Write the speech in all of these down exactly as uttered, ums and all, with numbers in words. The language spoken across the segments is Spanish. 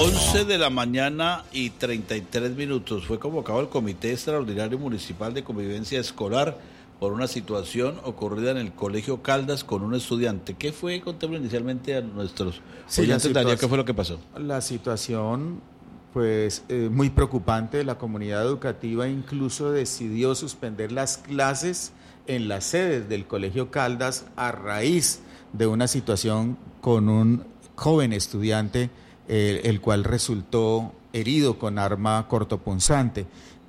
once de la mañana y treinta y tres minutos fue convocado el Comité Extraordinario Municipal de Convivencia Escolar por una situación ocurrida en el Colegio Caldas con un estudiante. ¿Qué fue? Contémosle inicialmente a nuestros sí, oyentes, Daría, ¿qué fue lo que pasó? La situación, pues, eh, muy preocupante. La comunidad educativa incluso decidió suspender las clases en las sedes del Colegio Caldas a raíz de una situación con un joven estudiante, eh, el cual resultó herido con arma cortopunzante.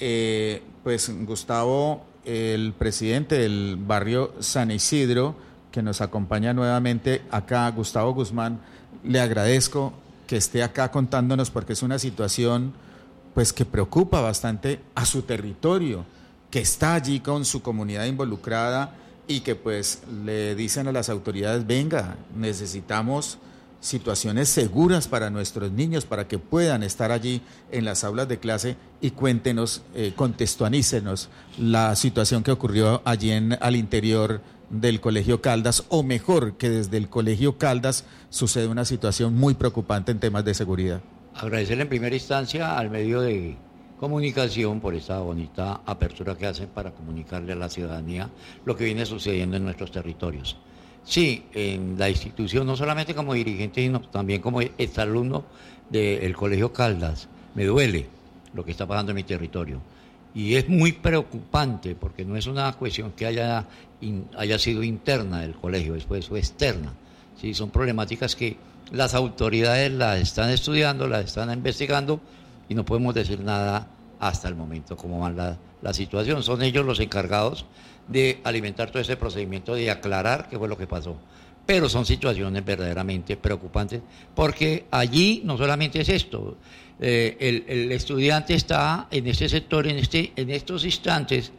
Eh, pues, Gustavo, el presidente del barrio San Isidro, que nos acompaña nuevamente acá, Gustavo Guzmán, le agradezco que esté acá contándonos porque es una situación pues que preocupa bastante a su territorio, que está allí con su comunidad involucrada y que pues le dicen a las autoridades, venga, necesitamos situaciones seguras para nuestros niños, para que puedan estar allí en las aulas de clase, y cuéntenos, eh, contextualícenos la situación que ocurrió allí en, al interior del Colegio Caldas, o mejor, que desde el Colegio Caldas sucede una situación muy preocupante en temas de seguridad. Agradecerle en primera instancia al medio de comunicación por esta bonita apertura que hacen para comunicarle a la ciudadanía lo que viene sucediendo en nuestros territorios. Sí, en la institución, no solamente como dirigente, sino también como exalumno del Colegio Caldas, me duele lo que está pasando en mi territorio. Y es muy preocupante porque no es una cuestión que haya, in, haya sido interna del colegio, después fue externa. Sí, son problemáticas que las autoridades las están estudiando, las están investigando y no podemos decir nada hasta el momento cómo va la, la situación. Son ellos los encargados de alimentar todo ese procedimiento, de aclarar qué fue lo que pasó. Pero son situaciones verdaderamente preocupantes, porque allí no solamente es esto, eh, el, el estudiante está en este sector, en, este, en estos instantes,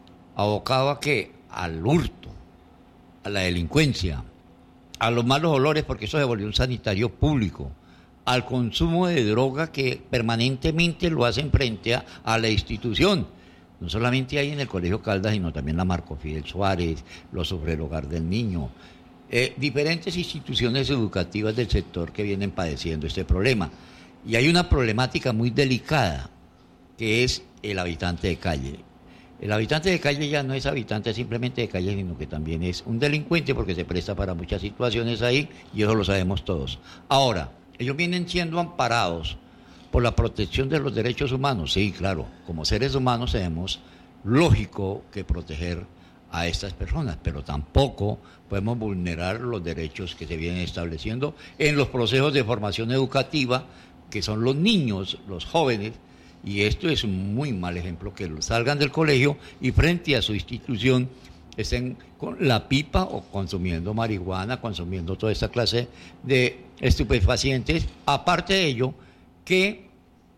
abocado a qué, al hurto, a la delincuencia, a los malos olores, porque eso se volvió un sanitario público, al consumo de droga que permanentemente lo hacen frente a, a la institución. No solamente hay en el Colegio Caldas, sino también la Marco Fidel Suárez, los sobre el Hogar del Niño, eh, diferentes instituciones educativas del sector que vienen padeciendo este problema. Y hay una problemática muy delicada, que es el habitante de calle. El habitante de calle ya no es habitante simplemente de calle, sino que también es un delincuente porque se presta para muchas situaciones ahí, y eso lo sabemos todos. Ahora, ellos vienen siendo amparados por la protección de los derechos humanos. Sí, claro, como seres humanos tenemos lógico que proteger a estas personas, pero tampoco podemos vulnerar los derechos que se vienen estableciendo en los procesos de formación educativa, que son los niños, los jóvenes, y esto es un muy mal ejemplo, que salgan del colegio y frente a su institución estén con la pipa o consumiendo marihuana, consumiendo toda esta clase de estupefacientes. Aparte de ello, que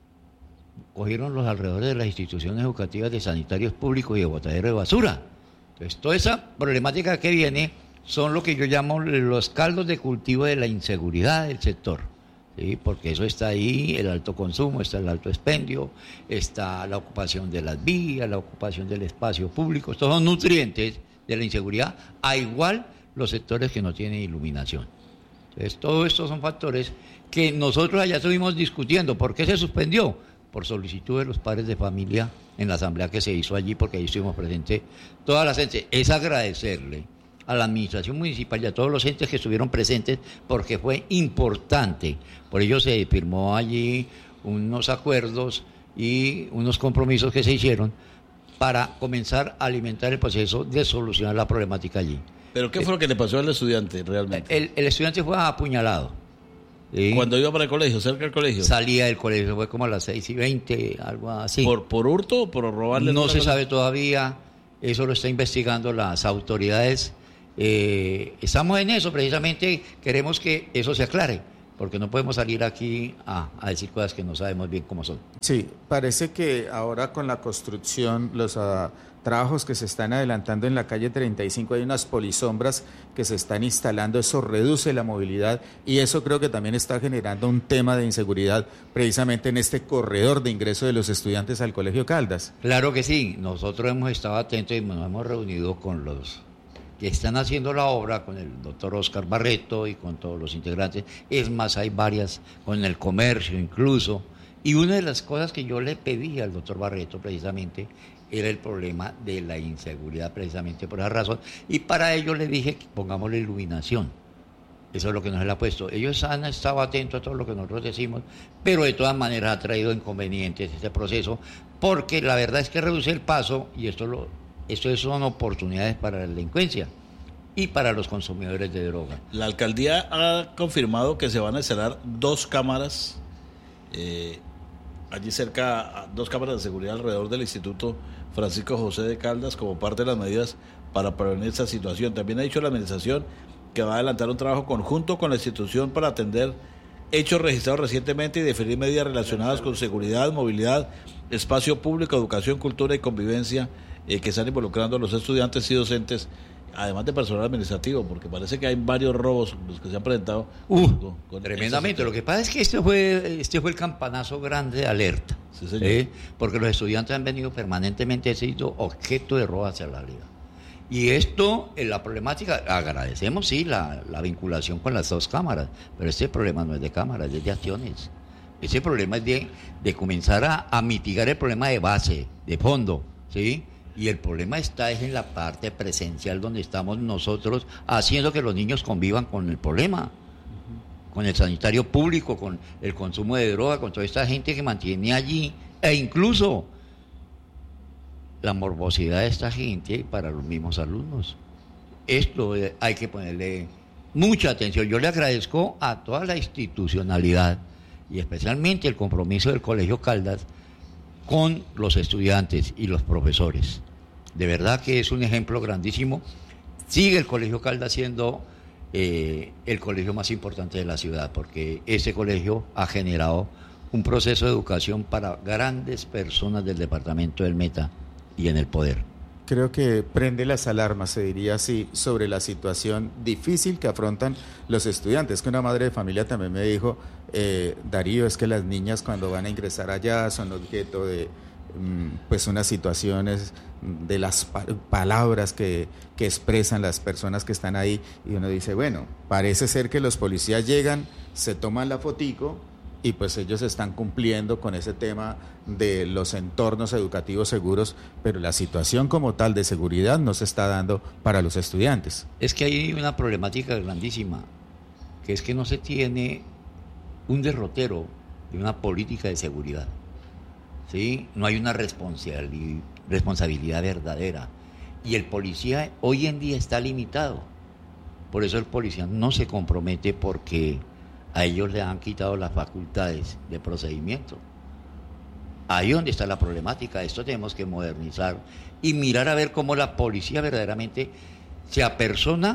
cogieron los alrededores de las instituciones educativas de sanitarios públicos y de botadero de basura. Entonces, toda esa problemática que viene son lo que yo llamo los caldos de cultivo de la inseguridad del sector, ¿sí? Porque eso está ahí, el alto consumo, está el alto expendio, está la ocupación de las vías, la ocupación del espacio público, estos son nutrientes de la inseguridad, a igual los sectores que no tienen iluminación. Entonces, todos estos son factores que nosotros allá estuvimos discutiendo. ¿Por qué se suspendió? Por solicitud de los padres de familia en la asamblea que se hizo allí, porque ahí estuvimos presentes todas las entes. Es agradecerle a la administración municipal y a todos los entes que estuvieron presentes, porque fue importante. Por ello se firmó allí unos acuerdos y unos compromisos que se hicieron para comenzar a alimentar el proceso de solucionar la problemática allí. ¿Pero qué fue lo que le pasó al estudiante realmente? El, el estudiante fue apuñalado. ¿Sí? Cuando iba para el colegio, cerca del colegio. Salía del colegio, fue como a las seis y veinte, algo así. ¿Por, por hurto o por robarle? No se cosa? sabe todavía, eso lo está investigando las autoridades. Eh, estamos en eso, precisamente queremos que eso se aclare, porque no podemos salir aquí a, a decir cosas que no sabemos bien cómo son. Sí, parece que ahora con la construcción, los uh, trabajos que se están adelantando en la calle treinta y cinco, hay unas polisombras que se están instalando, eso reduce la movilidad y eso creo que también está generando un tema de inseguridad precisamente en este corredor de ingreso de los estudiantes al Colegio Caldas. Claro que sí, nosotros hemos estado atentos y nos hemos reunido con los que están haciendo la obra con el doctor Oscar Barreto y con todos los integrantes. Es más, hay varias con el comercio incluso. Y una de las cosas que yo le pedí al doctor Barreto precisamente era el problema de la inseguridad, precisamente por esa razón. Y para ello le dije que pongamos la iluminación. Eso es lo que nos le ha puesto. Ellos han estado atentos a todo lo que nosotros decimos, pero de todas maneras ha traído inconvenientes este proceso, porque la verdad es que reduce el paso y esto, lo, esto son oportunidades para la delincuencia y para los consumidores de droga. La alcaldía ha confirmado que se van a instalar dos cámaras, eh, allí cerca, dos cámaras de seguridad alrededor del Instituto Francisco José de Caldas como parte de las medidas para prevenir esta situación. También ha dicho la administración que va a adelantar un trabajo conjunto con la institución para atender hechos registrados recientemente y definir medidas relacionadas con seguridad, movilidad, espacio público, educación, cultura y convivencia eh, que están involucrando a los estudiantes y docentes, además de personal administrativo, porque parece que hay varios robos los que se han presentado. Uh, con, con tremendamente. Lo que pasa es que este fue, este fue el campanazo grande de alerta, sí, señor. ¿eh? Porque los estudiantes han venido permanentemente siendo objeto de robo hacia la liga. Y esto, en la problemática, agradecemos sí la, la vinculación con las dos cámaras, pero este problema no es de cámaras, es de acciones. Ese problema es de, de comenzar a, a mitigar el problema de base, de fondo, ¿sí? Y el problema está es en la parte presencial donde estamos nosotros haciendo que los niños convivan con el problema, con el sanitario público, con el consumo de droga, con toda esta gente que mantiene allí, e incluso la morbosidad de esta gente para los mismos alumnos. Esto eh, hay que ponerle mucha atención. Yo le agradezco a toda la institucionalidad y especialmente el compromiso del Colegio Caldas con los estudiantes y los profesores. De verdad que es un ejemplo grandísimo. Sigue el Colegio Caldas siendo eh, el colegio más importante de la ciudad, porque ese colegio ha generado un proceso de educación para grandes personas del departamento del Meta y en el poder. Creo que prende las alarmas, se diría así, sobre la situación difícil que afrontan los estudiantes. Que una madre de familia también me dijo, eh, Darío, es que las niñas cuando van a ingresar allá son objeto de mm, pues unas situaciones de las pa- palabras que, que expresan las personas que están ahí, y uno dice, bueno, parece ser que los policías llegan, se toman la fotico, y pues ellos están cumpliendo con ese tema de los entornos educativos seguros, pero la situación como tal de seguridad no se está dando para los estudiantes. Es que hay una problemática grandísima, que es que no se tiene un derrotero de una política de seguridad, ¿sí? No hay una responsabilidad, responsabilidad verdadera, y el policía hoy en día está limitado. Por eso el policía no se compromete, porque a ellos le han quitado las facultades de procedimiento. Ahí donde está la problemática. Esto tenemos que modernizar y mirar a ver cómo la policía verdaderamente se apersona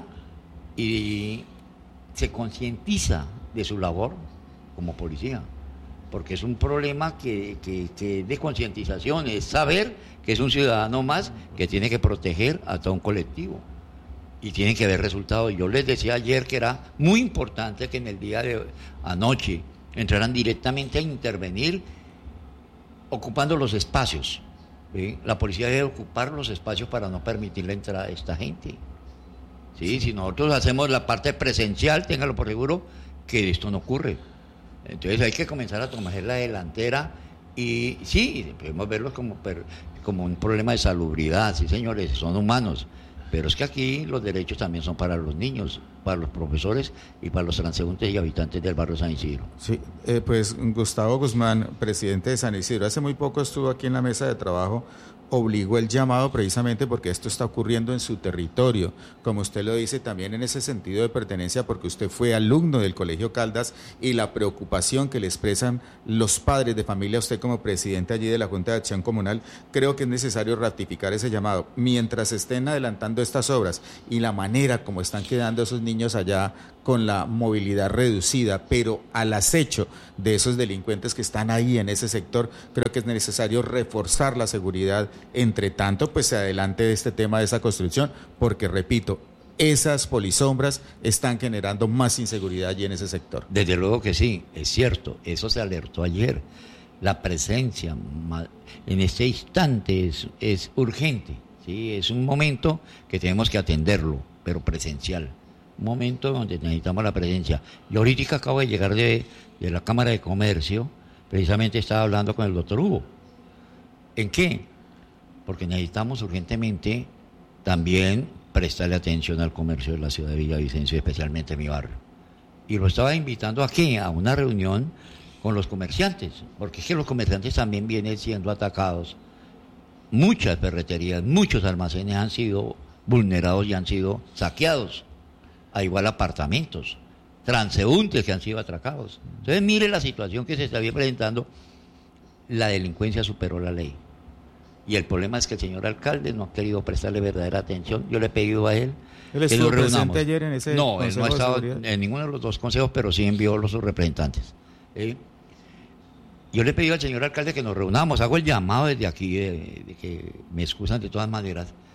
y se concientiza de su labor como policía, porque es un problema que, que, que de concientización, es saber que es un ciudadano más que tiene que proteger a todo un colectivo. Y tienen que haber resultados. Yo les decía ayer que era muy importante que en el día de anoche entraran directamente a intervenir ocupando los espacios, ¿sí? La policía debe ocupar los espacios para no permitir la entrada de esta gente, ¿sí? Si nosotros hacemos la parte presencial, téngalo por seguro que esto no ocurre. Entonces hay que comenzar a tomar la delantera y sí, podemos verlos como, como un problema de salubridad, sí señores, son humanos. Pero es que aquí los derechos también son para los niños, para los profesores y para los transeúntes y habitantes del barrio San Isidro. Sí, eh, pues Gustavo Guzmán, presidente de San Isidro, hace muy poco estuvo aquí en la mesa de trabajo, obligó el llamado precisamente porque esto está ocurriendo en su territorio, como usted lo dice, también en ese sentido de pertenencia, porque usted fue alumno del Colegio Caldas, y la preocupación que le expresan los padres de familia, usted como presidente allí de la Junta de Acción Comunal, creo que es necesario ratificar ese llamado. Mientras estén adelantando estas obras y la manera como están quedando esos niños allá con la movilidad reducida, pero al acecho de esos delincuentes que están ahí en ese sector, creo que es necesario reforzar la seguridad. Entre tanto, pues se adelante de este tema de esa construcción, porque repito, esas polisombras están generando más inseguridad allí en ese sector. Desde luego que sí, es cierto, eso se alertó ayer. La presencia en este instante es, es urgente, ¿sí? Es un momento que tenemos que atenderlo. pero presencial. Un momento donde necesitamos la presencia. Yo ahorita acabo de llegar de, de la Cámara de Comercio, precisamente estaba hablando con el doctor Hugo. ¿En qué? Porque necesitamos urgentemente también prestarle atención al comercio de la ciudad de Villavicencio, especialmente mi barrio. Y lo estaba invitando aquí a una reunión con los comerciantes, porque es que los comerciantes también vienen siendo atacados. Muchas ferreterías, muchos almacenes han sido vulnerados y han sido saqueados, a igual apartamentos, transeúntes que han sido atracados. Entonces mire la situación que se está presentando, la delincuencia superó la ley. Y el problema es que el señor alcalde no ha querido prestarle verdadera atención. Yo le he pedido a él ¿Él estuvo presente ayer en ese No, él no ha estado de en ninguno de los dos consejos, pero sí envió los sus representantes. ¿Eh? Yo le he pedido al señor alcalde que nos reunamos. Hago el llamado desde aquí, de, de que me excusan de todas maneras,